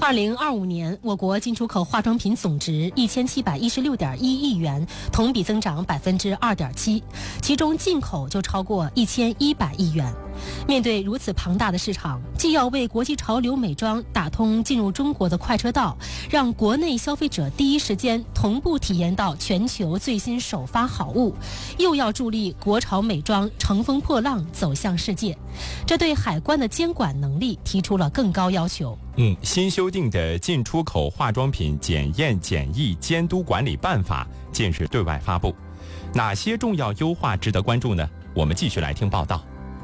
2025年，我国进出口化妆品总值1716.1亿元，同比增长2.7%，其中进口就超过1100亿元。面对如此庞大的市场，既要为国际潮流美妆打通进入中国的快车道，让国内消费者第一时间同步体验到全球最新首发好物，又要助力国潮美妆乘风破浪走向世界，这对海关的监管能力提出了更高要求。 新修订的进出口化妆品检验检疫监督管理办法近日对外发布，哪些重要优化值得关注呢？我们继续来听报道。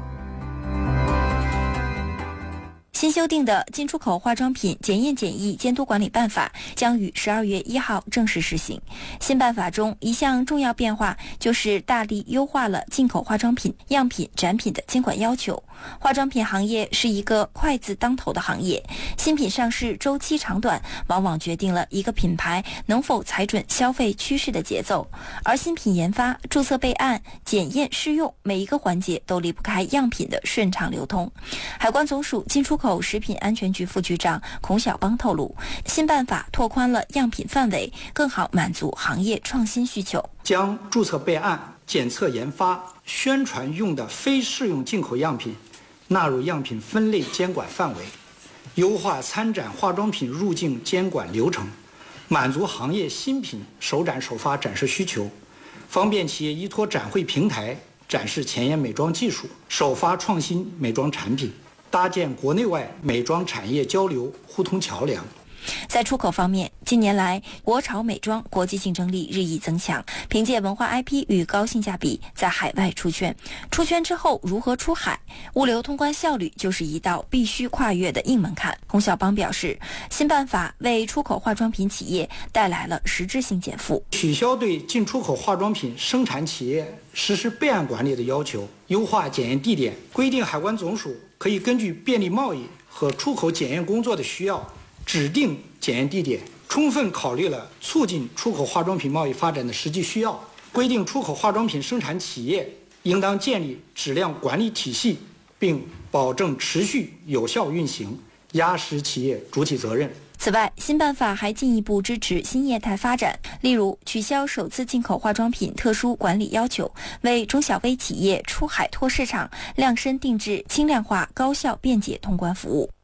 新修订的进出口化妆品检验检疫监督管理办法将于12月1号正式施行。新办法中一项重要变化就是大力优化了进口化妆品样品展品的监管要求。化妆品行业是一个快字当头的行业，新品上市周期长短往往决定了一个品牌能否踩准消费趋势的节奏，而新品研发、注册备案、检验试用每一个环节都离不开样品的顺畅流通。海关总署进出口食品安全局副局长孔晓邦透露，新办法拓宽了样品范围，更好满足行业创新需求， 将注册备案、检测研发、宣传用的非适用进口样品纳入样品分类监管范围，优化参展化妆品入境监管流程，满足行业新品首展首发展示需求，方便企业依托展会平台展示前沿美妆技术，首发创新美妆产品，搭建国内外美妆产业交流互通桥梁。 在出口方面，近年来国潮美妆国际竞争力日益增强，凭借文化 IP 与高性价比在海外出圈。出圈之后如何出海？物流通关效率就是一道必须跨越的硬门槛。孔晓邦表示，新办法为出口化妆品企业带来了实质性减负， 取消对进出口化妆品生产企业实施备案管理的要求，优化检验地点，规定海关总署可以根据便利贸易和出口检验工作的需要指定检验地点，充分考虑了促进出口化妆品贸易发展的实际需要，规定出口化妆品生产企业应当建立质量管理体系，并保证持续有效运行，压实企业主体责任。 此外，新办法还进一步支持新业态发展，例如取消首次进口化妆品特殊管理要求，为中小微企业出海拓市场量身定制轻量化、高效、便捷通关服务。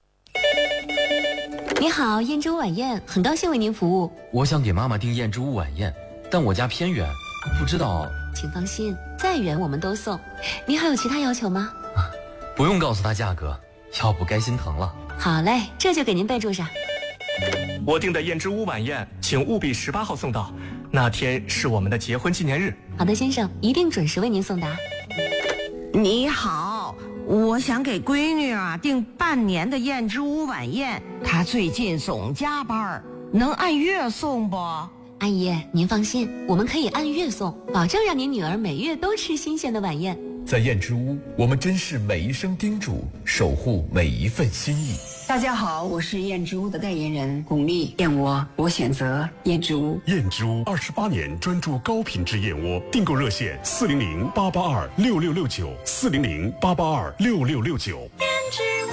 你好，燕之屋晚宴，很高兴为您服务。 我想给妈妈订燕之屋晚宴，但我家偏远，不知道。 请放心，再远我们都送。你还有其他要求吗？ 不用告诉她价格，要不该心疼了。 好嘞，这就给您备注上。 我订的燕之屋晚宴，请务必18号送到，那天是我们的结婚纪念日。 好的，先生，一定准时为您送达。 你好，我想给闺女订半年的燕之屋晚宴，她最近总加班，能按月送不？ 阿姨，您放心，我们可以按月送，保证让您女儿每月都吃新鲜的晚宴。 在燕之屋，我们珍视每一声叮嘱，守护每一份心意。 大家好，我是燕之屋的代言人巩俐，燕窝我选择燕之屋。 燕之屋28年专注高品质燕窝，订购热线400-882-6669，400-882-6669。 燕之屋。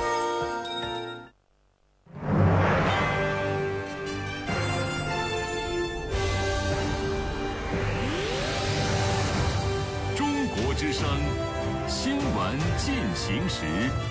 中国之声新闻进行时。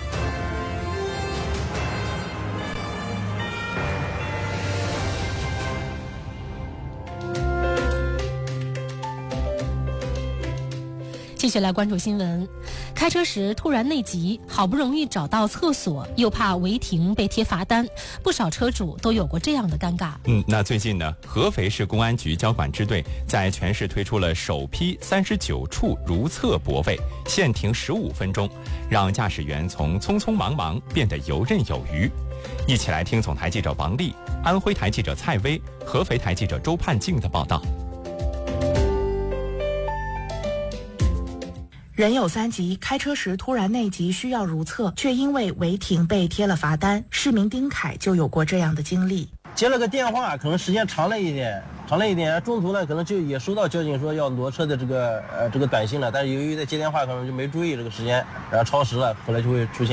继续来关注新闻，开车时突然内急，好不容易找到厕所，又怕违停被贴罚单，不少车主都有过这样的尴尬。 那最近呢，合肥市公安局交管支队在全市推出了首批39处如厕泊位，限停15分钟，让驾驶员从匆匆忙忙变得游刃有余。一起来听总台记者王丽、安徽台记者蔡薇、合肥台记者周盼静的报道。 人有3急，开车时突然内急需要如厕，却因为违停被贴了罚单。市民丁凯就有过这样的经历。 接了个电话，可能时间长了一点，中途呢可能就也收到交警说要挪车的这个短信了，但是由于在接电话可能就没注意这个时间，然后超时了，后来就会出现